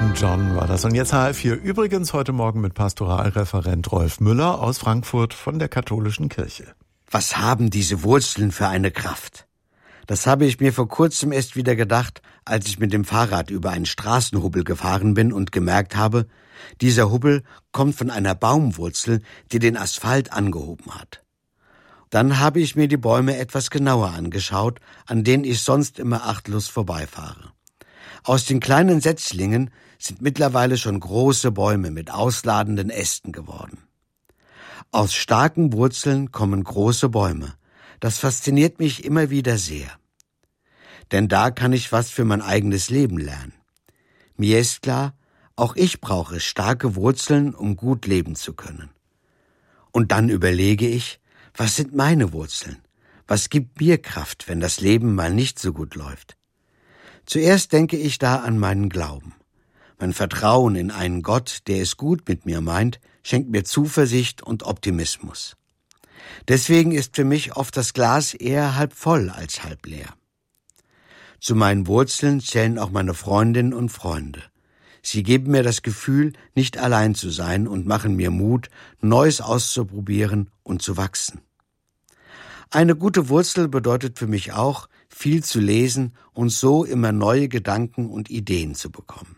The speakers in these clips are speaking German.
Elton John war das. Und jetzt HR4. Übrigens heute Morgen mit Pastoralreferent Rolf Müller aus Frankfurt von der Katholischen Kirche. Was haben diese Wurzeln für eine Kraft? Das habe ich mir vor kurzem erst wieder gedacht, als ich mit dem Fahrrad über einen Straßenhubbel gefahren bin und gemerkt habe, dieser Hubbel kommt von einer Baumwurzel, die den Asphalt angehoben hat. Dann habe ich mir die Bäume etwas genauer angeschaut, an denen ich sonst immer achtlos vorbeifahre. Aus den kleinen Setzlingen sind mittlerweile schon große Bäume mit ausladenden Ästen geworden. Aus starken Wurzeln kommen große Bäume. Das fasziniert mich immer wieder sehr. Denn da kann ich was für mein eigenes Leben lernen. Mir ist klar, auch ich brauche starke Wurzeln, um gut leben zu können. Und dann überlege ich, was sind meine Wurzeln? Was gibt mir Kraft, wenn das Leben mal nicht so gut läuft? Zuerst denke ich da an meinen Glauben. Mein Vertrauen in einen Gott, der es gut mit mir meint, schenkt mir Zuversicht und Optimismus. Deswegen ist für mich oft das Glas eher halb voll als halb leer. Zu meinen Wurzeln zählen auch meine Freundinnen und Freunde. Sie geben mir das Gefühl, nicht allein zu sein und machen mir Mut, Neues auszuprobieren und zu wachsen. Eine gute Wurzel bedeutet für mich auch, viel zu lesen und so immer neue Gedanken und Ideen zu bekommen.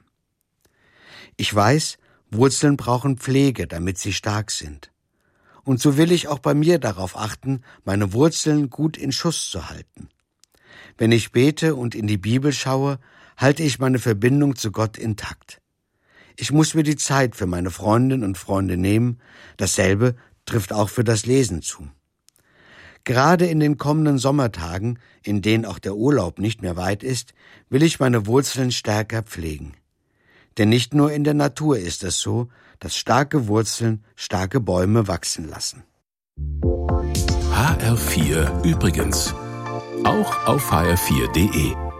Ich weiß, Wurzeln brauchen Pflege, damit sie stark sind. Und so will ich auch bei mir darauf achten, meine Wurzeln gut in Schuss zu halten. Wenn ich bete und in die Bibel schaue, halte ich meine Verbindung zu Gott intakt. Ich muss mir die Zeit für meine Freundinnen und Freunde nehmen, dasselbe trifft auch für das Lesen zu. Gerade in den kommenden Sommertagen, in denen auch der Urlaub nicht mehr weit ist, will ich meine Wurzeln stärker pflegen. Denn nicht nur in der Natur ist es so, dass starke Wurzeln starke Bäume wachsen lassen. HR4 übrigens. Auch auf hr4.de.